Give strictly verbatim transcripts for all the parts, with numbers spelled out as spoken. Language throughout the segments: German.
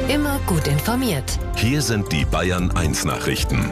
Immer gut informiert. Hier sind die Bayern eins Nachrichten.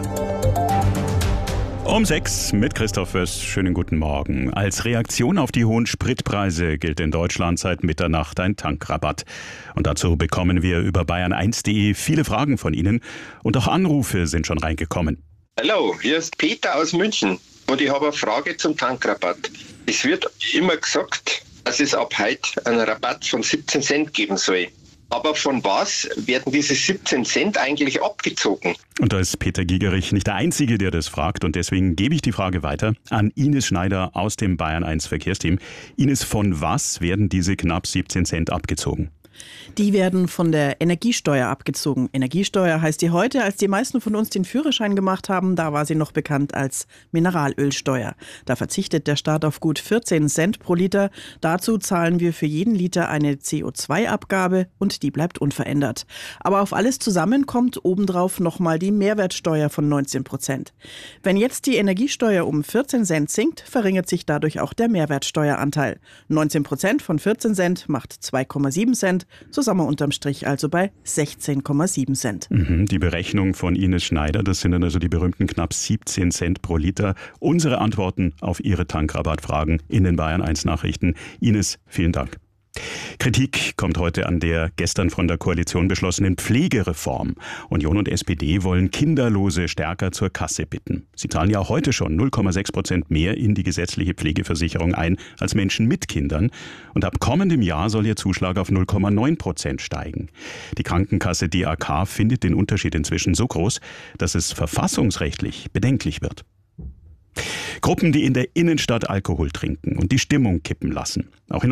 Um sechs mit Christoph Fürst. Schönen guten Morgen. Als Reaktion auf die hohen Spritpreise gilt in Deutschland seit Mitternacht ein Tankrabatt. Und dazu bekommen wir über bayern eins punkt de viele Fragen von Ihnen. Und auch Anrufe sind schon reingekommen. Hallo, hier ist Peter aus München und ich habe eine Frage zum Tankrabatt. Es wird immer gesagt, dass es ab heute einen Rabatt von siebzehn Cent geben soll. Aber von was werden diese siebzehn Cent eigentlich abgezogen? Und da ist Peter Gigerich nicht der Einzige, der das fragt. Und deswegen gebe ich die Frage weiter an Ines Schneider aus dem Bayern eins Verkehrsteam. Ines, von was werden diese knapp siebzehn Cent abgezogen? Die werden von der Energiesteuer abgezogen. Energiesteuer heißt die heute, als die meisten von uns den Führerschein gemacht haben, da war sie noch bekannt als Mineralölsteuer. Da verzichtet der Staat auf gut vierzehn Cent pro Liter. Dazu zahlen wir für jeden Liter eine C O zwei Abgabe und die bleibt unverändert. Aber auf alles zusammen kommt obendrauf nochmal die Mehrwertsteuer von neunzehn Prozent. Wenn jetzt die Energiesteuer um vierzehn Cent sinkt, verringert sich dadurch auch der Mehrwertsteueranteil. neunzehn Prozent von vierzehn Cent macht zwei Komma sieben Cent. So sind wir unterm Strich also bei sechzehn Komma sieben Cent. Mhm, die Berechnung von Ines Schneider, das sind dann also die berühmten knapp siebzehn Cent pro Liter. Unsere Antworten auf Ihre Tankrabattfragen in den Bayern eins Nachrichten. Ines, vielen Dank. Kritik kommt heute an der gestern von der Koalition beschlossenen Pflegereform. Union und S P D wollen Kinderlose stärker zur Kasse bitten. Sie zahlen ja auch heute schon null Komma sechs Prozent mehr in die gesetzliche Pflegeversicherung ein als Menschen mit Kindern. Und ab kommendem Jahr soll ihr Zuschlag auf null Komma neun Prozent steigen. Die Krankenkasse D A K findet den Unterschied inzwischen so groß, dass es verfassungsrechtlich bedenklich wird. Gruppen, die in der Innenstadt Alkohol trinken und die Stimmung kippen lassen. Auch in